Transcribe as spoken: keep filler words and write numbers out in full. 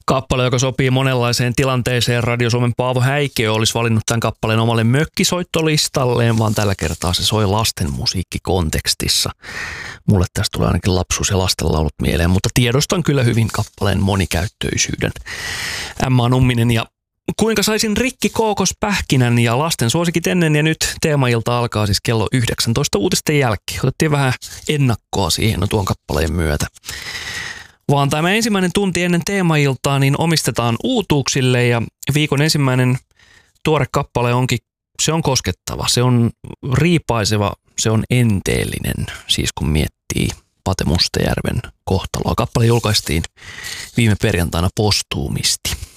Kappale, joka sopii monenlaiseen tilanteeseen. Radio Suomen Paavo Häikiö olisi valinnut tämän kappaleen omalle mökkisoittolistalleen, vaan tällä kertaa se soi lasten musiikkikontekstissa. Mulle tästä tulee ainakin lapsuus- ja lastenlaulut mieleen, mutta tiedostan kyllä hyvin kappaleen monikäyttöisyyden. Emma Numminen ja Kuinka saisin rikki kookospähkinän ja lasten suosikit ennen ja nyt teemailta alkaa siis kello yhdeksäntoista uutisten jälkeen. Otettiin vähän ennakkoa siihen no tuon kappaleen myötä. Vaan tämä ensimmäinen tunti ennen teemailtaa niin omistetaan uutuuksille ja viikon ensimmäinen tuore kappale onkin, se on koskettava, se on riipaiseva, se on enteellinen, siis kun miettii Pate Mustajärven kohtaloa. Kappale julkaistiin viime perjantaina postuumisti.